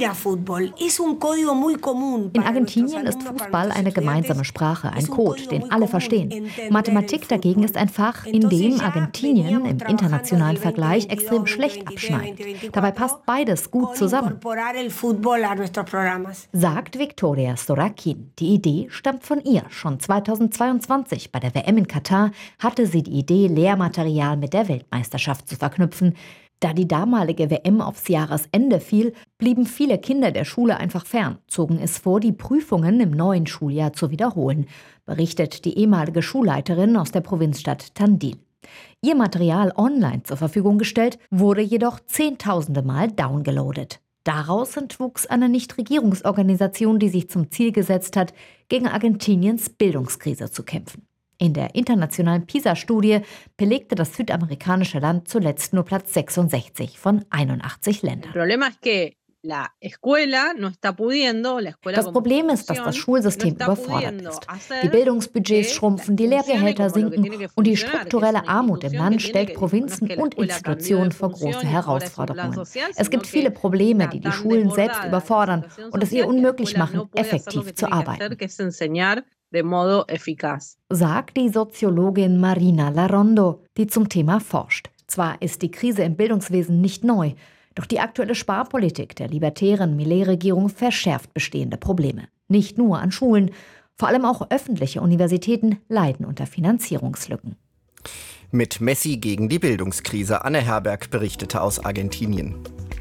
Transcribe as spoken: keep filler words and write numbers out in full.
In Argentinien ist Fußball eine gemeinsame Sprache, ein Code, den alle verstehen. Mathematik dagegen ist ein Fach, in dem Argentinien im internationalen Vergleich extrem schlecht abschneidet. Dabei passt beides gut zusammen, sagt Victoria Sorakin. Die Idee stammt von ihr. Schon zweitausendzweiundzwanzig bei der W M in Katar hatte sie die Idee, Lehrmaterial mit der Weltmeisterschaft zu verknüpfen. Da die damalige W M aufs Jahresende fiel, blieben viele Kinder der Schule einfach fern, zogen es vor, die Prüfungen im neuen Schuljahr zu wiederholen, berichtet die ehemalige Schulleiterin aus der Provinzstadt Tandil. Ihr Material online zur Verfügung gestellt, wurde jedoch zehntausende Mal downgeloadet. Daraus entwuchs eine Nichtregierungsorganisation, die sich zum Ziel gesetzt hat, gegen Argentiniens Bildungskrise zu kämpfen. In der internationalen PISA-Studie belegte das südamerikanische Land zuletzt nur Platz sechsundsechzig von einundachtzig Ländern. Das Problem ist, dass das Schulsystem überfordert ist. Die Bildungsbudgets schrumpfen, die Lehrgehälter sinken und die strukturelle Armut im Land stellt Provinzen und Institutionen vor große Herausforderungen. Es gibt viele Probleme, die die Schulen selbst überfordern und es ihr unmöglich machen, effektiv zu arbeiten, sagt die Soziologin Marina Larrondo, die zum Thema forscht. Zwar ist die Krise im Bildungswesen nicht neu, doch die aktuelle Sparpolitik der libertären Millet-Regierung verschärft bestehende Probleme. Nicht nur an Schulen, vor allem auch öffentliche Universitäten leiden unter Finanzierungslücken. Mit Messi gegen die Bildungskrise. Anne Herberg berichtete aus Argentinien.